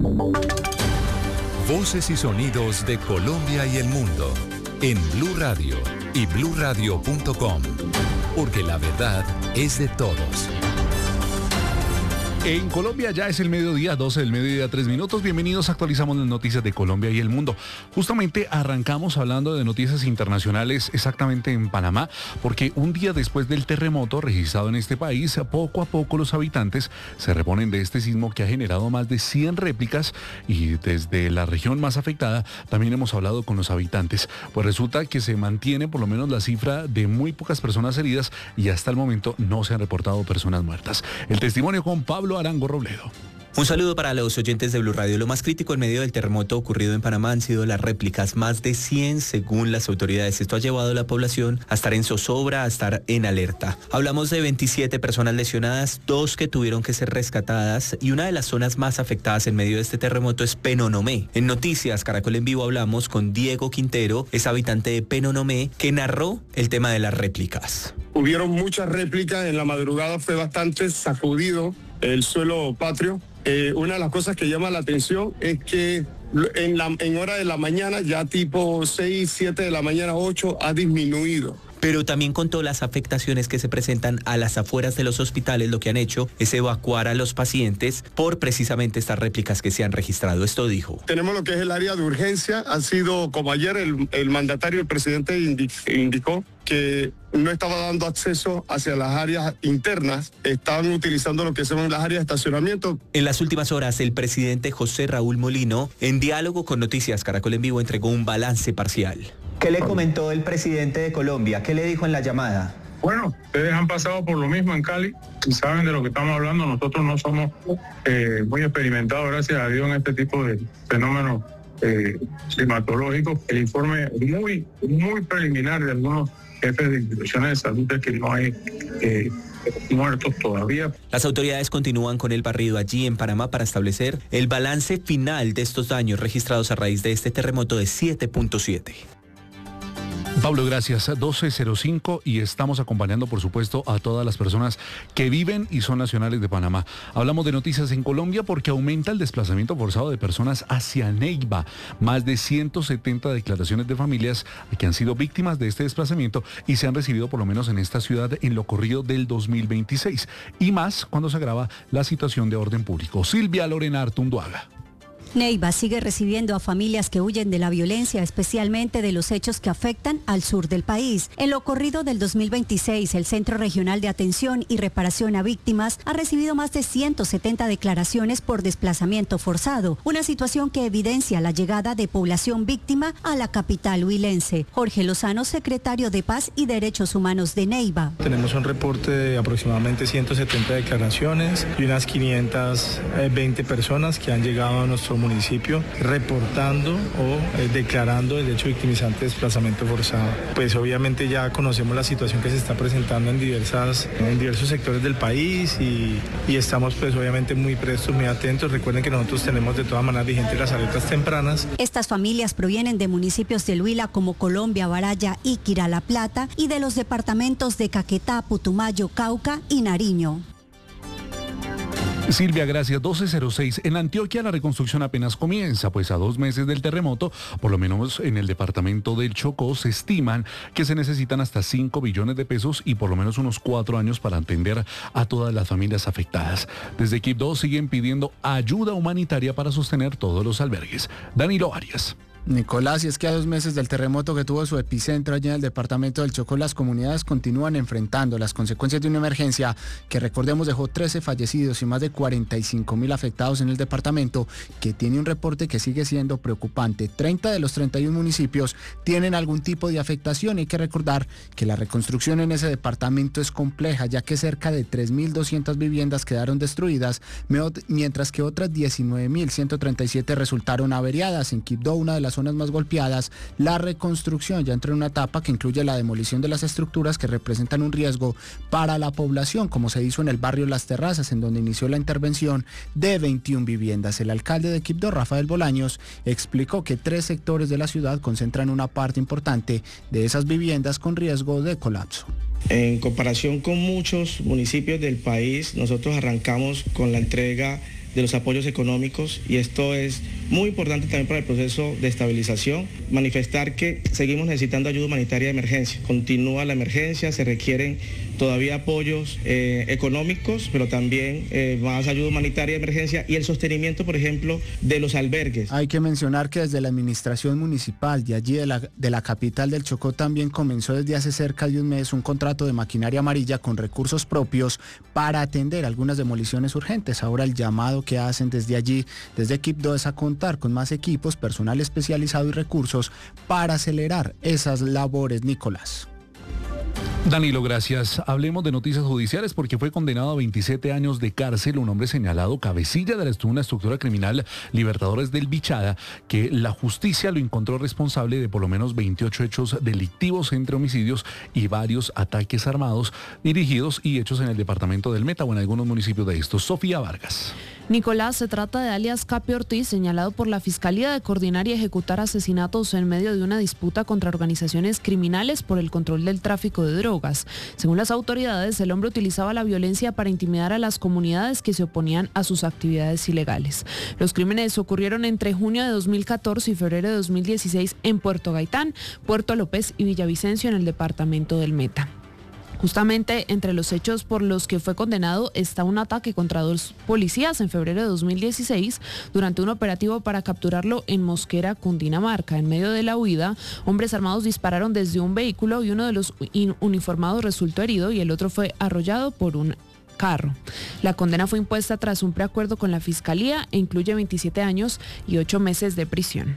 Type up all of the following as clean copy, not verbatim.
Voces y sonidos de Colombia y el mundo en Blue Radio y bluradio.com, porque la verdad es de todos. En Colombia ya es el mediodía, 12 del mediodía, 3 minutos. Bienvenidos, actualizamos las noticias de Colombia y el mundo. Justamente arrancamos hablando de noticias internacionales exactamente en Panamá, porque un día después del terremoto registrado en este país, poco a poco los habitantes se reponen de este sismo que ha generado más de 100 réplicas, y desde la región más afectada también hemos hablado con los habitantes. Pues resulta que se mantiene por lo menos la cifra de muy pocas personas heridas y hasta el momento no se han reportado personas muertas. El testimonio con Pablo Arango Robledo. Un saludo para los oyentes de Blue Radio. Lo más crítico en medio del terremoto ocurrido en Panamá han sido las réplicas, más de 100 según las autoridades. Esto ha llevado a la población a estar en zozobra, a estar en alerta. Hablamos de 27 personas lesionadas, 2 que tuvieron que ser rescatadas, y una de las zonas más afectadas en medio de este terremoto es Penonomé. En Noticias Caracol en Vivo hablamos con Diego Quintero, es habitante de Penonomé, que narró el tema de las réplicas. Hubieron muchas réplicas, en la madrugada fue bastante sacudido el suelo patrio. Una de las cosas que llama la atención es que en hora de la mañana, ya tipo 6, 7 de la mañana, 8, ha disminuido. Pero también contó las afectaciones que se presentan a las afueras de los hospitales. Lo que han hecho es evacuar a los pacientes por precisamente estas réplicas que se han registrado. Esto dijo. Tenemos lo que es el área de urgencia. Ha sido, como ayer el mandatario, el presidente indicó que no estaba dando acceso hacia las áreas internas, estaban utilizando lo que son las áreas de estacionamiento. En las últimas horas, el presidente José Raúl Molino, en diálogo con Noticias Caracol en Vivo, entregó un balance parcial. ¿Qué le comentó el presidente de Colombia? ¿Qué le dijo en la llamada? Bueno, ustedes han pasado por lo mismo en Cali y saben de lo que estamos hablando. Nosotros no somos muy experimentados, gracias a Dios, en este tipo de fenómenos climatológicos. El informe muy preliminar de algunos jefes de instituciones de salud es que no hay muertos todavía. Las autoridades continúan con el barrido allí en Panamá para establecer el balance final de estos daños registrados a raíz de este terremoto de 7.7. Pablo, gracias. 12:05 y estamos acompañando, por supuesto, a todas las personas que viven y son nacionales de Panamá. Hablamos de noticias en Colombia porque aumenta el desplazamiento forzado de personas hacia Neiva. Más de 170 declaraciones de familias que han sido víctimas de este desplazamiento y se han recibido por lo menos en esta ciudad en lo corrido del 2026. Y más cuando se agrava la situación de orden público. Silvia Lorena Artunduaga. Neiva sigue recibiendo a familias que huyen de la violencia, especialmente de los hechos que afectan al sur del país. En lo corrido del 2026, el Centro Regional de Atención y Reparación a Víctimas ha recibido más de 170 declaraciones por desplazamiento forzado, una situación que evidencia la llegada de población víctima a la capital huilense. Jorge Lozano, secretario de Paz y Derechos Humanos de Neiva. Tenemos un reporte de aproximadamente 170 declaraciones y unas 520 personas que han llegado a nuestro municipio reportando o declarando el hecho victimizante de desplazamiento forzado. Pues obviamente ya conocemos la situación que se está presentando en diversos sectores del país y estamos pues obviamente muy prestos, muy atentos. Recuerden que nosotros tenemos de todas maneras vigentes las alertas tempranas. Estas familias provienen de municipios del Huila como Colombia, Baraya, Iquirá, La Plata y de los departamentos de Caquetá, Putumayo, Cauca y Nariño. Silvia, gracias. 12:06. En Antioquia la reconstrucción apenas comienza, pues a 2 meses del terremoto, por lo menos en el departamento del Chocó, se estiman que se necesitan hasta 5 billones de pesos y por lo menos unos 4 años para atender a todas las familias afectadas. Desde Quibdó siguen pidiendo ayuda humanitaria para sostener todos los albergues. Danilo Arias. Nicolás, y es que a 2 meses del terremoto que tuvo su epicentro allí en el departamento del Chocó, las comunidades continúan enfrentando las consecuencias de una emergencia que, recordemos, dejó 13 fallecidos y más de 45.000 afectados en el departamento, que tiene un reporte que sigue siendo preocupante. 30 de los 31 municipios tienen algún tipo de afectación. Hay que recordar que la reconstrucción en ese departamento es compleja, ya que cerca de 3.200 viviendas quedaron destruidas, mientras que otras 19.137 resultaron averiadas. En Quibdó, una de las zonas más golpeadas, la reconstrucción ya entra en una etapa que incluye la demolición de las estructuras que representan un riesgo para la población, como se hizo en el barrio Las Terrazas, en donde inició la intervención de 21 viviendas. El alcalde de Quibdó, Rafael Bolaños, explicó que 3 sectores de la ciudad concentran una parte importante de esas viviendas con riesgo de colapso. En comparación con muchos municipios del país, nosotros arrancamos con la entrega de los apoyos económicos, y esto es muy importante también para el proceso de estabilización. Manifestar que seguimos necesitando ayuda humanitaria de emergencia. Continúa la emergencia, se requieren todavía apoyos económicos, pero también más ayuda humanitaria de emergencia y el sostenimiento, por ejemplo, de los albergues. Hay que mencionar que desde la administración municipal de allí de la capital del Chocó también comenzó desde hace cerca de un mes un contrato de maquinaria amarilla con recursos propios para atender algunas demoliciones urgentes. Ahora el llamado que hacen desde allí, desde Quibdó, es a contar con más equipos, personal especializado y recursos para acelerar esas labores, Nicolás. Danilo, gracias. Hablemos de noticias judiciales porque fue condenado a 27 años de cárcel un hombre señalado cabecilla de una estructura criminal Libertadores del Bichada, que la justicia lo encontró responsable de por lo menos 28 hechos delictivos entre homicidios y varios ataques armados dirigidos y hechos en el departamento del Meta o en algunos municipios de estos. Sofía Vargas. Nicolás, se trata de alias Capi Ortiz, señalado por la Fiscalía de coordinar y ejecutar asesinatos en medio de una disputa contra organizaciones criminales por el control del tráfico de drogas. Según las autoridades, el hombre utilizaba la violencia para intimidar a las comunidades que se oponían a sus actividades ilegales. Los crímenes ocurrieron entre junio de 2014 y febrero de 2016 en Puerto Gaitán, Puerto López y Villavicencio en el departamento del Meta. Justamente entre los hechos por los que fue condenado está un ataque contra 2 policías en febrero de 2016 durante un operativo para capturarlo en Mosquera, Cundinamarca. En medio de la huida, hombres armados dispararon desde un vehículo y uno de los uniformados resultó herido y el otro fue arrollado por un carro. La condena fue impuesta tras un preacuerdo con la Fiscalía e incluye 27 años y 8 meses de prisión.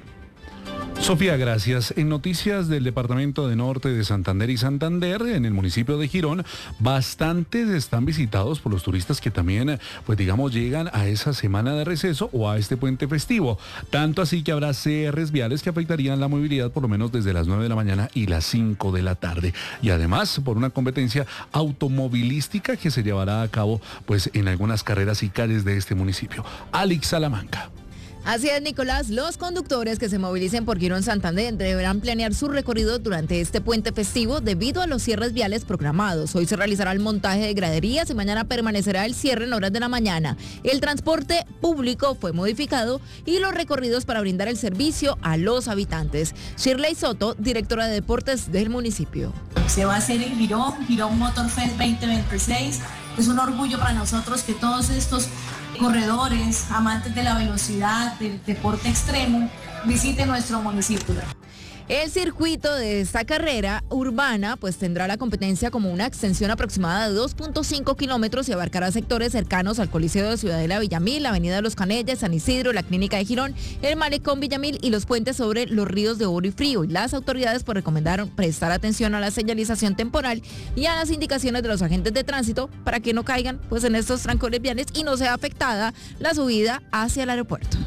Sofía, gracias. En noticias del departamento de Norte de Santander y Santander, en el municipio de Girón, bastantes están visitados por los turistas que también, pues digamos, llegan a esa semana de receso o a este puente festivo. Tanto así que habrá cierres viales que afectarían la movilidad por lo menos desde las 9 de la mañana y las 5 de la tarde. Y además, por una competencia automovilística que se llevará a cabo, pues, en algunas carreras y calles de este municipio. Alex Salamanca. Así es, Nicolás, los conductores que se movilicen por Girón Santander deberán planear su recorrido durante este puente festivo debido a los cierres viales programados. Hoy se realizará el montaje de graderías y mañana permanecerá el cierre en horas de la mañana. El transporte público fue modificado y los recorridos para brindar el servicio a los habitantes. Shirley Soto, directora de deportes del municipio. Se va a hacer en Girón Motor Fest 2026. Es un orgullo para nosotros que todos estos corredores, amantes de la velocidad, del deporte extremo, visiten nuestro municipio. El circuito de esta carrera urbana pues tendrá la competencia como una extensión aproximada de 2.5 kilómetros y abarcará sectores cercanos al Coliseo de Ciudadela Villamil, la Avenida de los Canelles, San Isidro, la Clínica de Girón, el Malecón Villamil y los puentes sobre los ríos de Oro y Frío. Y las autoridades pues recomendaron prestar atención a la señalización temporal y a las indicaciones de los agentes de tránsito para que no caigan pues en estos trancones viales y no sea afectada la subida hacia el aeropuerto.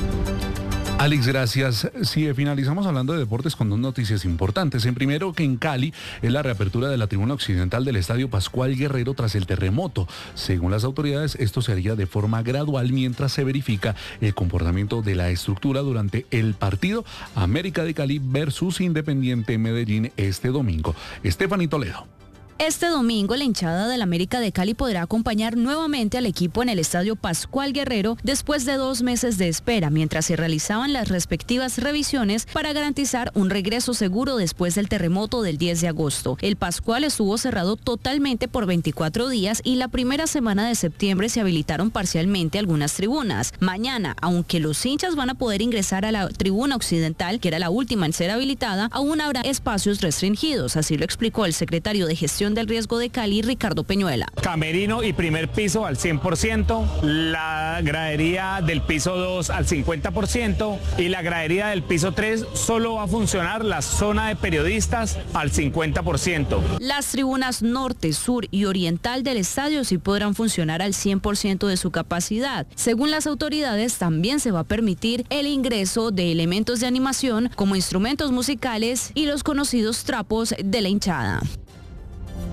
Alex, gracias. Sí, finalizamos hablando de deportes con 2 noticias importantes. En primero, que en Cali es la reapertura de la tribuna occidental del Estadio Pascual Guerrero tras el terremoto. Según las autoridades, esto se haría de forma gradual mientras se verifica el comportamiento de la estructura durante el partido América de Cali versus Independiente Medellín este domingo. Estefanía Toledo. Este domingo, la hinchada del América de Cali podrá acompañar nuevamente al equipo en el Estadio Pascual Guerrero después de 2 meses de espera, mientras se realizaban las respectivas revisiones para garantizar un regreso seguro después del terremoto del 10 de agosto. El Pascual estuvo cerrado totalmente por 24 días y la primera semana de septiembre se habilitaron parcialmente algunas tribunas. Mañana, aunque los hinchas van a poder ingresar a la tribuna occidental, que era la última en ser habilitada, aún habrá espacios restringidos, así lo explicó el secretario de Gestión del Riesgo de Cali, Ricardo Peñuela. Camerino y primer piso al 100%, la gradería del piso 2 al 50% y la gradería del piso 3 solo va a funcionar la zona de periodistas al 50%. Las tribunas norte, sur y oriental del estadio sí podrán funcionar al 100% de su capacidad. Según las autoridades, también se va a permitir el ingreso de elementos de animación como instrumentos musicales y los conocidos trapos de la hinchada.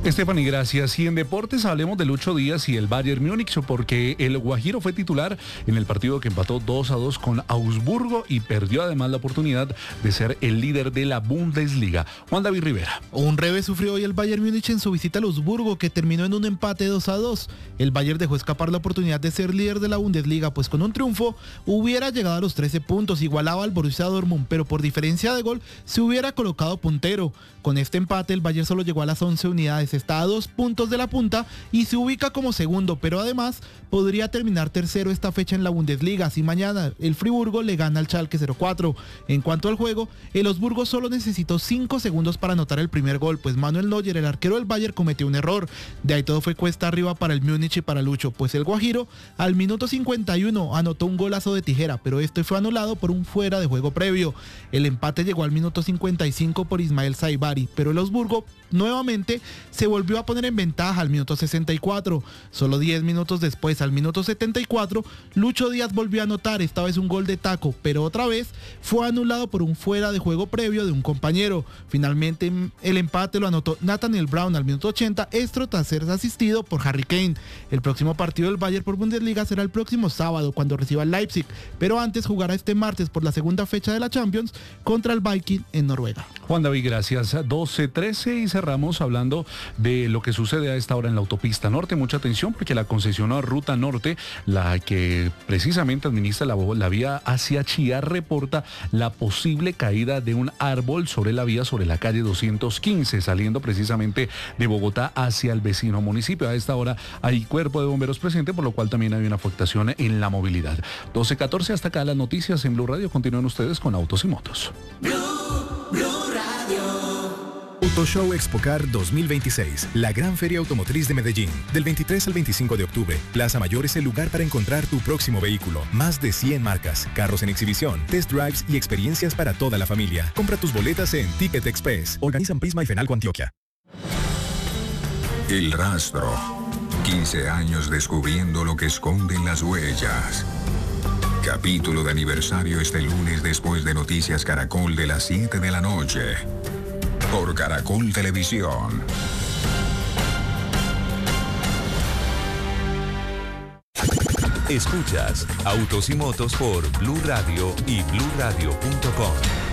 Stephanie, gracias. Y en deportes hablemos de Lucho Díaz y el Bayern Múnich, porque el Guajiro fue titular en el partido que empató 2-2 con Augsburgo y perdió además la oportunidad de ser el líder de la Bundesliga. Juan David Rivera. Un revés sufrió hoy el Bayern Múnich en su visita al Augsburgo, que terminó en un empate 2-2. El Bayern dejó escapar la oportunidad de ser líder de la Bundesliga, pues con un triunfo hubiera llegado a los 13 puntos, igualaba al Borussia Dortmund, pero por diferencia de gol se hubiera colocado puntero. Con este empate el Bayern solo llegó a las 11 unidades, está a 2 puntos de la punta y se ubica como segundo, pero además podría terminar tercero esta fecha en la Bundesliga si mañana el Friburgo le gana al Schalke 04. En cuanto al juego, el Augsburgo solo necesitó 5 segundos para anotar el primer gol, pues Manuel Neuer, el arquero del Bayern, cometió un error. De ahí todo fue cuesta arriba para el Múnich y para Lucho, pues el Guajiro al minuto 51 anotó un golazo de tijera, pero este fue anulado por un fuera de juego previo. El empate llegó al minuto 55 por Ismael Saibari, pero el Augsburgo nuevamente se volvió a poner en ventaja al minuto 64. Solo 10 minutos después, al minuto 74, Lucho Díaz volvió a anotar, esta vez un gol de taco, pero otra vez fue anulado por un fuera de juego previo de un compañero. Finalmente el empate lo anotó Nathaniel Brown al minuto 80, esto tras ser asistido por Harry Kane. El próximo partido del Bayern por Bundesliga será el próximo sábado cuando reciba el Leipzig, pero antes jugará este martes por la segunda fecha de la Champions contra el Viking en Noruega. Juan David, gracias. 12:13 y cerramos hablando de lo que sucede a esta hora en la autopista norte. Mucha atención porque la concesionada Ruta Norte, la que precisamente administra la vía hacia Chía, reporta la posible caída de un árbol sobre la vía sobre la calle 215, saliendo precisamente de Bogotá hacia el vecino municipio. A esta hora hay cuerpo de bomberos presente, por lo cual también hay una afectación en la movilidad. 12:14, hasta acá las noticias en Blue Radio. Continúen ustedes con Autos y Motos. Autoshow Expocar 2026, la gran feria automotriz de Medellín. Del 23 al 25 de octubre, Plaza Mayor es el lugar para encontrar tu próximo vehículo. Más de 100 marcas, carros en exhibición, test drives y experiencias para toda la familia. Compra tus boletas en Ticket Express. Organizan Prisma y Fenalco Antioquia. El rastro. 15 años descubriendo lo que esconden las huellas. Capítulo de aniversario este lunes después de Noticias Caracol de las 7 de la noche. Por Caracol Televisión. Escuchas Autos y Motos por Blue Radio y BlueRadio.com.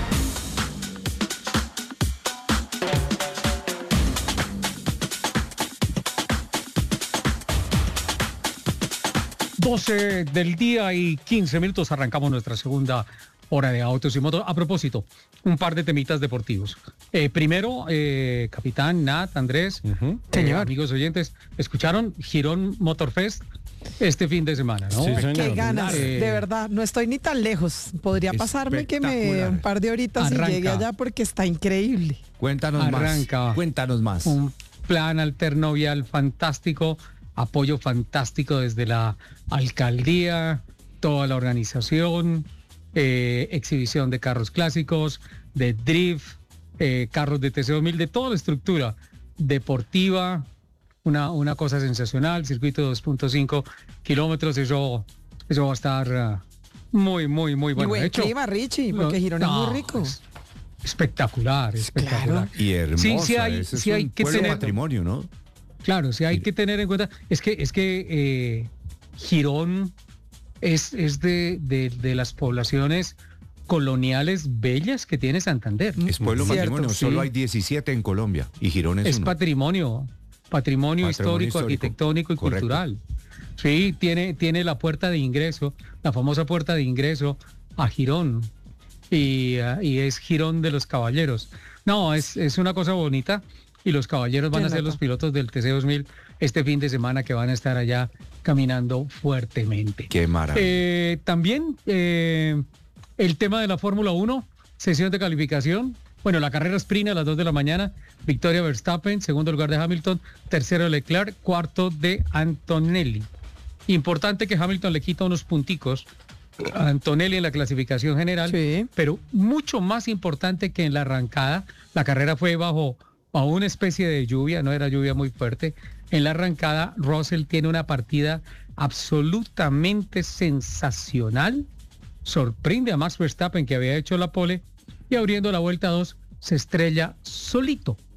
Doce del día y 15 minutos, arrancamos nuestra segunda hora de Autos y Motos. A propósito, un par de temitas deportivos. Primero, capitán, Nat, Andrés, amigos oyentes, ¿escucharon Girón Motorfest este fin de semana, no? Sí, qué ganas, de verdad, no estoy ni tan lejos. Podría pasarme que un par de horitas y llegue allá porque está increíble. Cuéntanos más. Un plan alterno vial fantástico, apoyo fantástico desde la alcaldía, toda la organización, exhibición de carros clásicos, de drift, carros de TC2000, de toda la estructura deportiva, una cosa sensacional, circuito de 2.5 kilómetros, eso va a estar muy bueno. Y buen clima, Richie, porque Girón es muy rico. Espectacular. Claro. Y hermoso, sí hay que tener patrimonio, ¿no? Claro, sí hay que tener en cuenta, es que Girón es de las poblaciones coloniales bellas que tiene Santander. Es pueblo patrimonio, sí. Solo hay 17 en Colombia y Girón es uno. Patrimonio histórico, arquitectónico y cultural. Sí, tiene la puerta de ingreso, la famosa puerta de ingreso a Girón y es Girón de los Caballeros. No, es una cosa bonita y los caballeros van a ser los pilotos del TC2000 este fin de semana que van a estar allá caminando fuertemente. Qué maravilla. También el tema de la Fórmula 1, sesión de calificación. Bueno, la carrera sprint a las 2 de la mañana, victoria Verstappen, segundo lugar de Hamilton, tercero Leclerc, cuarto de Antonelli. Importante que Hamilton le quita unos punticos a Antonelli en la clasificación general, sí. Pero mucho más importante que en la arrancada, la carrera fue bajo una especie de lluvia, no era lluvia muy fuerte. En la arrancada, Russell tiene una partida absolutamente sensacional, sorprende a Max Verstappen que había hecho la pole y abriendo la vuelta 2 se estrella solito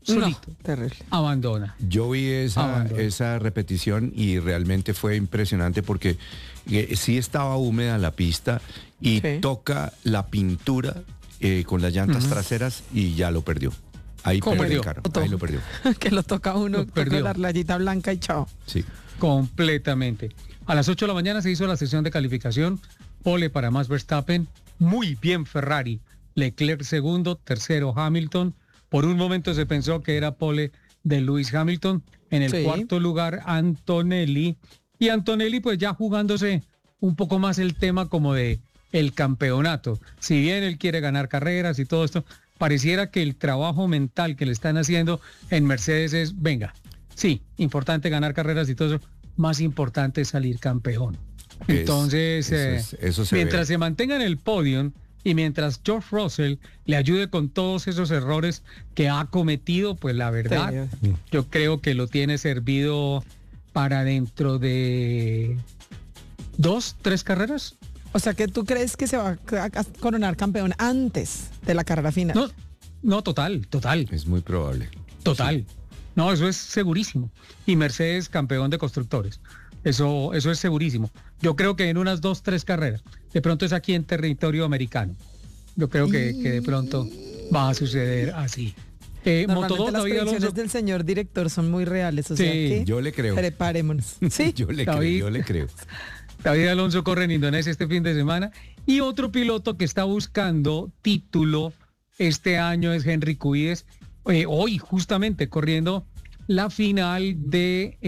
solito, terrible. Abandona. Yo vi esa repetición y realmente fue impresionante porque sí estaba húmeda la pista y toca la pintura con las llantas traseras y ya lo perdió. Ahí perdió el carro, ahí lo perdió. Que lo toca uno, toca la rayita blanca y chao. Sí. Completamente. A las 8 de la mañana se hizo la sesión de calificación. Pole para Max Verstappen. Muy bien Ferrari. Leclerc segundo, tercero Hamilton. Por un momento se pensó que era pole de Lewis Hamilton. En el cuarto lugar Antonelli. Y Antonelli pues ya jugándose un poco más el tema como de el campeonato. Si bien él quiere ganar carreras y todo esto, pareciera que el trabajo mental que le están haciendo en Mercedes es, venga, sí, importante ganar carreras y todo eso, más importante es salir campeón. Entonces, eso mientras se mantenga en el podio y mientras George Russell le ayude con todos esos errores que ha cometido, pues la verdad, yo creo que lo tiene servido para dentro de 2, 3 carreras. O sea, que tú crees que se va a coronar campeón antes de la carrera final. No, total. Es muy probable. Total. Sí. No, eso es segurísimo. Y Mercedes campeón de constructores. Eso es segurísimo. Yo creo que en unas 2, 3 carreras. De pronto es aquí en territorio americano. Yo creo que de pronto va a suceder así. Normalmente las predicciones del señor director son muy reales. O sea que yo le creo. Preparémonos. Sí, yo le creo. David Alonso corre en Indonesia este fin de semana. Y otro piloto que está buscando título este año es Henry Cuides. Hoy justamente corriendo la final de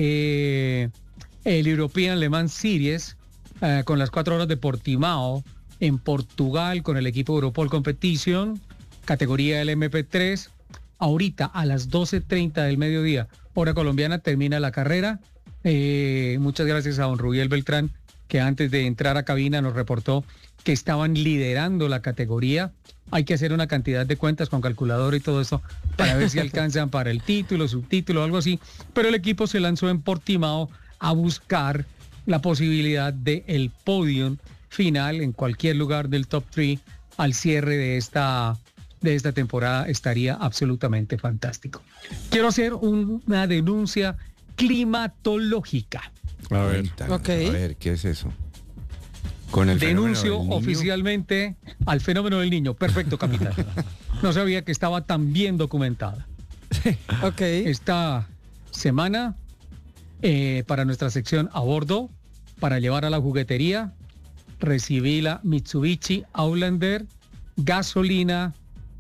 el European Le Mans Series con las 4 horas de Portimao en Portugal con el equipo Europol Competition, categoría LMP3. Ahorita a las 12:30 del mediodía, hora colombiana, termina la carrera. Muchas gracias a don Rubiel Beltrán, que antes de entrar a cabina nos reportó que estaban liderando la categoría. Hay que hacer una cantidad de cuentas con calculadora y todo eso para ver si alcanzan para el título, subtítulo, algo así. Pero el equipo se lanzó en Portimao a buscar la posibilidad de el podium final en cualquier lugar del top 3 al cierre de esta temporada. Estaría absolutamente fantástico. Quiero hacer una denuncia climatológica. A ver, ¿qué es eso? Con el denuncio oficialmente al fenómeno del niño. Perfecto, capitán. No sabía que estaba tan bien documentada. Esta semana, para nuestra sección a bordo, para llevar a la juguetería, recibí la Mitsubishi Outlander gasolina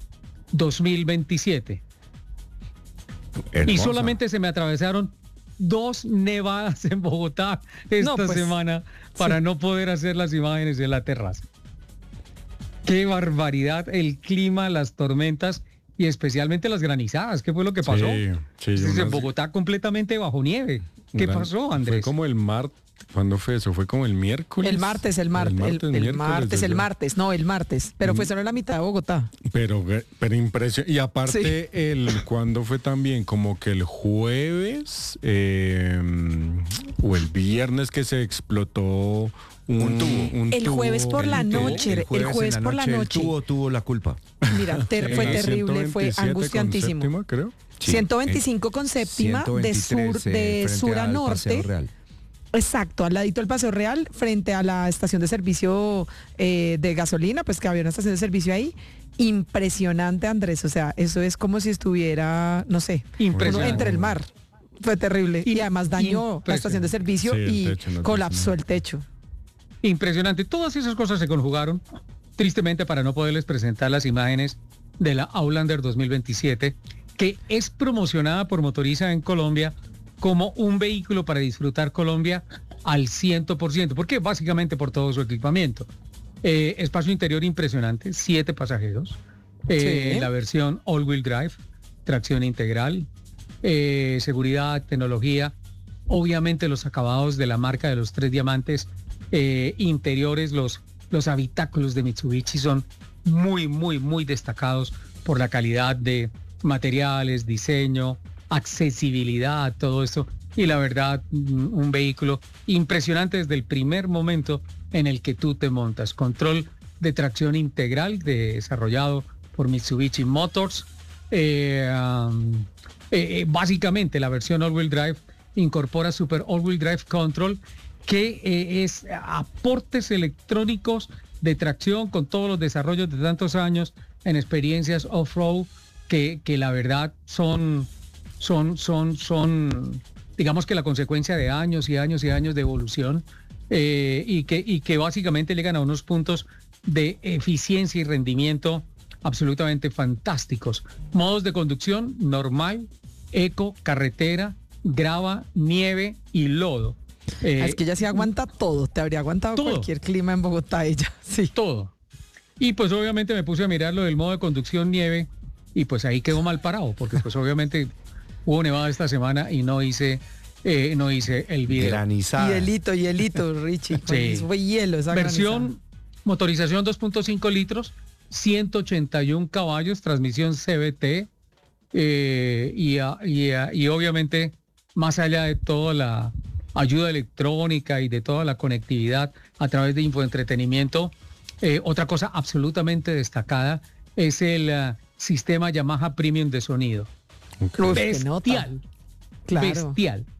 2027. Hermosa. Y solamente se me atravesaron 2 nevadas en Bogotá esta semana para no poder hacer las imágenes en la terraza. Qué barbaridad, el clima, las tormentas y especialmente las granizadas. ¿Qué fue lo que pasó? Sí, en Bogotá completamente bajo nieve. ¿Qué pasó, Andrés? Fue como el martes. ¿Cuándo fue eso? ¿Fue como el miércoles? El martes. No, el martes. Pero fue solo en la mitad de Bogotá. Pero impresionante. Y aparte, ¿cuándo fue también? Como que el jueves o el viernes que se explotó un tubo. El jueves por la noche. El jueves por la noche. El tubo tuvo la culpa. Mira, fue terrible, fue angustiantísimo. Séptima, creo. Sí, 125 con séptima de sur a norte. Exacto, al ladito del Paseo Real, frente a la estación de servicio de gasolina, pues que había una estación de servicio ahí. Impresionante, Andrés, o sea, eso es como si estuviera, no sé, entre el mar. Fue terrible. Y además dañó la estación de servicio y colapsó el techo. Impresionante. Todas esas cosas se conjugaron, tristemente, para no poderles presentar las imágenes de la Outlander 2027, que es promocionada por Motoriza en Colombia como un vehículo para disfrutar Colombia al 100%, porque básicamente por todo su equipamiento. Espacio interior impresionante, 7 pasajeros, la versión all-wheel drive, tracción integral, seguridad, tecnología, obviamente los acabados de la marca de los 3 diamantes, interiores, los habitáculos de Mitsubishi son muy, muy, muy destacados por la calidad de materiales, diseño, accesibilidad, todo esto. Y la verdad, un vehículo impresionante desde el primer momento en el que tú te montas. Control de tracción integral desarrollado por Mitsubishi Motors. básicamente la versión all-wheel drive incorpora Super All-Wheel Drive Control, que es aportes electrónicos de tracción con todos los desarrollos de tantos años en experiencias off-road que la verdad son digamos que la consecuencia de años y años y años de evolución y que básicamente llegan a unos puntos de eficiencia y rendimiento absolutamente fantásticos. Modos de conducción normal, eco, carretera, grava, nieve y lodo. Es que ella sí aguanta todo, te habría aguantado todo. Cualquier clima en Bogotá ella, sí. Todo. Y pues obviamente me puse a mirar lo del modo de conducción nieve y pues ahí quedó mal parado, porque pues obviamente hubo nevada esta semana y no hice el video. Granizada. Hielito, Richie. Sí. Fue hielo esa versión granizada. Motorización 2.5 litros, 181 caballos, transmisión CVT y obviamente más allá de toda la ayuda electrónica y de toda la conectividad a través de infoentretenimiento, otra cosa absolutamente destacada es el sistema Yamaha Premium de sonido. Bestial. Claro.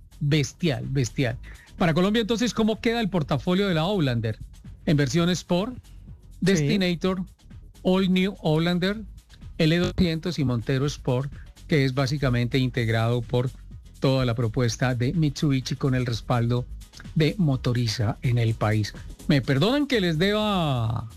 Bestial. Para Colombia, entonces, ¿cómo queda el portafolio de la Outlander? En versión Sport, Destinator, All New Outlander, L200 y Montero Sport, que es básicamente integrado por toda la propuesta de Mitsubishi con el respaldo de Motoriza en el país. Me perdonan que les deba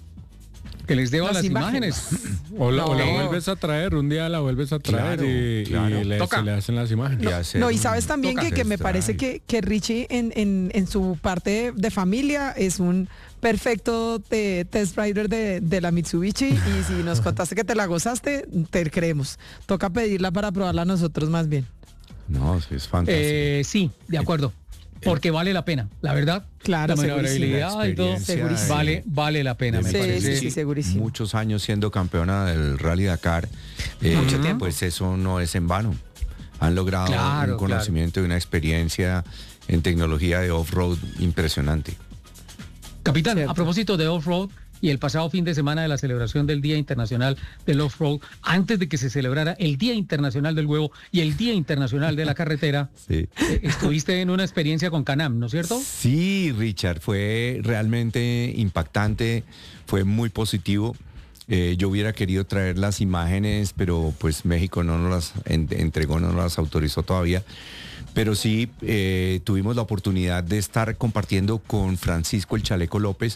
las imágenes. O la vuelves a traer, un día la vuelves a traer y se le hacen las imágenes. Y sabes también que me parece que Richie en su parte de familia es un perfecto test rider de la Mitsubishi y si nos contaste que te la gozaste, te creemos. Toca pedirla para probarla nosotros más bien. No, es fantástico. Sí, de acuerdo. Porque vale la pena, la verdad. Claro, la maniobrabilidad y todo vale la pena, me parece. Sí, segurísimo. Muchos años siendo campeona del Rally Dakar, mucho tiempo. Pues eso no es en vano. Han logrado un conocimiento y una experiencia en tecnología de off-road impresionante. Capitán, a propósito de off-road y el pasado fin de semana de la celebración del Día Internacional del Off-Road, antes de que se celebrara el Día Internacional del Huevo y el Día Internacional de la Carretera, estuviste en una experiencia con Can-Am, ¿no es cierto? Sí, Richard, fue realmente impactante, fue muy positivo. Yo hubiera querido traer las imágenes, pero pues México no nos las entregó, no nos las autorizó todavía. Pero sí tuvimos la oportunidad de estar compartiendo con Francisco el Chaleco López.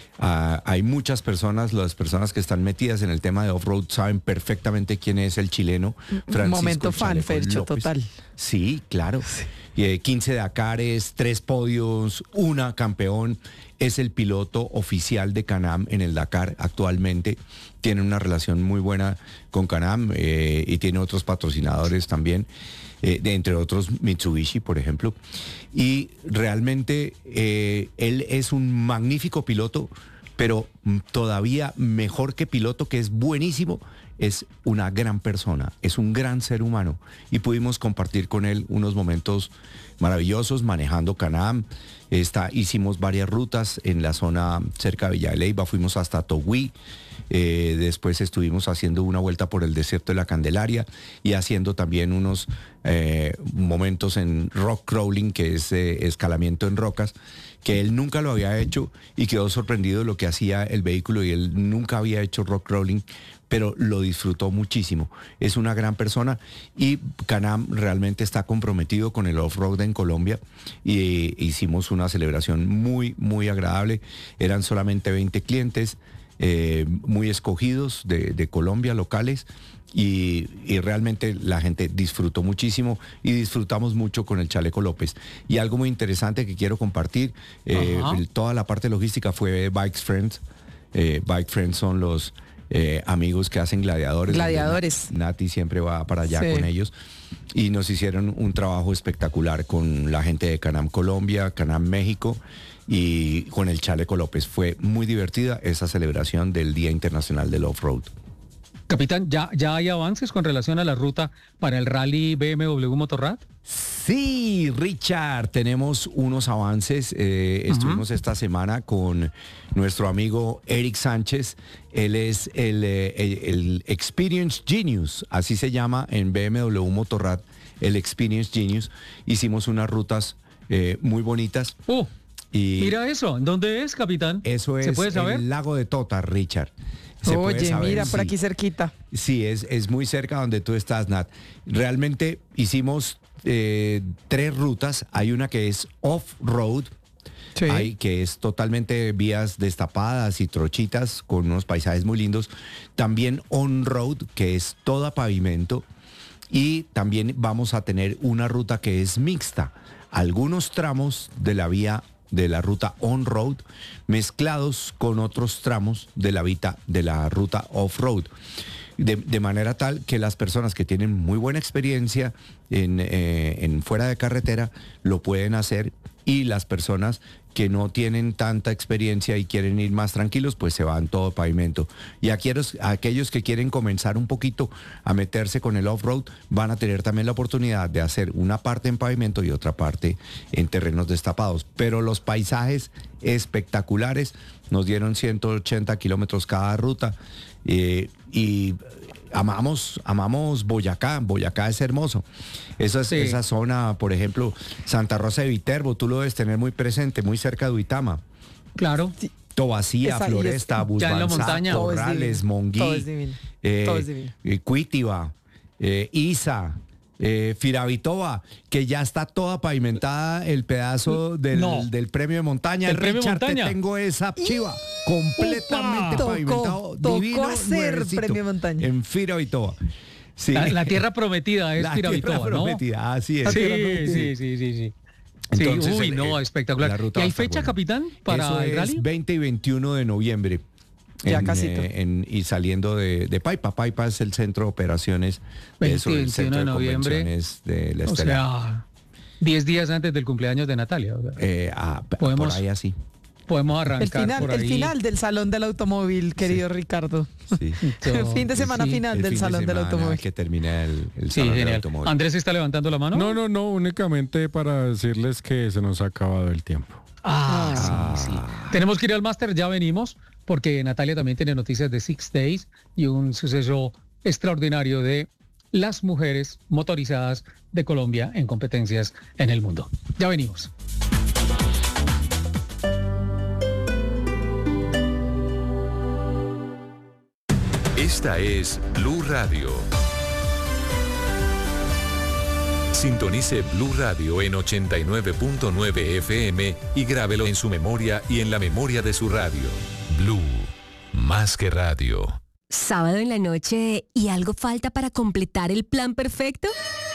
Hay muchas personas, las personas que están metidas en el tema de off-road saben perfectamente quién es el chileno Francisco. Momento fan, Fercho, total. Sí, claro. 15 Dakares, 3 podios, 1 campeón. Es el piloto oficial de Can-Am en el Dakar actualmente. Tiene una relación muy buena con Can-Am y tiene otros patrocinadores también. Entre otros Mitsubishi, por ejemplo. Y realmente él es un magnífico piloto, pero todavía mejor que piloto, que es buenísimo, es una gran persona, es un gran ser humano. Y pudimos compartir con él unos momentos maravillosos manejando Can-Am. Hicimos varias rutas en la zona cerca de Villa de Leyva, fuimos hasta Togüí. Después estuvimos haciendo una vuelta por el desierto de la Candelaria y haciendo también unos momentos en rock crawling, que es escalamiento en rocas, que él nunca lo había hecho y quedó sorprendido de lo que hacía el vehículo, y él nunca había hecho rock crawling, pero lo disfrutó muchísimo. Es una gran persona y Can-Am realmente está comprometido con el off-road en Colombia y hicimos una celebración muy, muy agradable. Eran solamente 20 clientes. Muy escogidos de Colombia, locales, y realmente la gente disfrutó muchísimo y disfrutamos mucho con el Chaleco López. Y algo muy interesante que quiero compartir, toda la parte logística fue Bike Friends. Bike Friends son los amigos que hacen gladiadores. Nati siempre va para allá con ellos. Y nos hicieron un trabajo espectacular con la gente de Can-Am Colombia, Can-Am México y con el Chaleco López. Fue muy divertida esa celebración del Día Internacional del Off-Road. Capitán, ¿ya hay avances con relación a la ruta para el Rally BMW Motorrad? Sí, Richard, tenemos unos avances. Estuvimos esta semana con nuestro amigo Eric Sánchez. Él es el Experience Genius, así se llama en BMW Motorrad, el Experience Genius. Hicimos unas rutas muy bonitas. Y mira eso, ¿dónde es, capitán? Eso es el lago de Tota, Richard. Oye, mira, por aquí cerquita. Sí, es muy cerca donde tú estás, Nat. Realmente hicimos 3 rutas. Hay una que es off-road, que es totalmente vías destapadas y trochitas con unos paisajes muy lindos. También on-road, que es toda pavimento. Y también vamos a tener una ruta que es mixta. Algunos tramos de la vía de la ruta on-road mezclados con otros tramos de la ruta off-road. De manera tal que las personas que tienen muy buena experiencia en fuera de carretera lo pueden hacer, y las personas que no tienen tanta experiencia y quieren ir más tranquilos, pues se van todo pavimento. Y aquellos que quieren comenzar un poquito a meterse con el off-road van a tener también la oportunidad de hacer una parte en pavimento y otra parte en terrenos destapados. Pero los paisajes espectaculares, nos dieron 180 kilómetros cada ruta, y amamos Boyacá. Boyacá es hermoso. Esa zona, por ejemplo, Santa Rosa de Viterbo, tú lo debes tener muy presente, muy cerca de Uitama. Claro. Tobacía, Floresta, Busbanzá, Corrales, Monguí, todo es divino. Cuitiba, Isa, Firavitoba, que ya está toda pavimentada el pedazo del premio de montaña. ¿El premio de montaña? Te tengo esa chiva completamente pavimentado. Tocó hacer premio de montaña. En Firavitoba. Sí. La tierra prometida es Firavitoba, ¿no? Prometida, así es. Sí. Entonces, espectacular. ¿Y hay fecha, capitán, para el rally? Es 20 y 21 de noviembre. Ya casito. Y saliendo de Paipa. Paipa es el centro de operaciones. 20 y 21 de noviembre. De la o sea, 10 días antes del cumpleaños de Natalia. Por ahí así. Podemos arrancar por ahí. El final del Salón del Automóvil, querido Ricardo. Sí. El fin de semana final del Salón del Automóvil. Que termina el Salón del Automóvil. ¿Andrés está levantando la mano? No, únicamente para decirles que se nos ha acabado el tiempo. Sí. Tenemos que ir al máster, ya venimos, porque Natalia también tiene noticias de 6 Days y un suceso extraordinario de las mujeres motorizadas de Colombia en competencias en el mundo. Ya venimos. Esta es Blue Radio. Sintonice Blue Radio en 89.9 FM y grábelo en su memoria y en la memoria de su radio. Blue, más que radio. ¿Sábado en la noche y algo falta para completar el plan perfecto?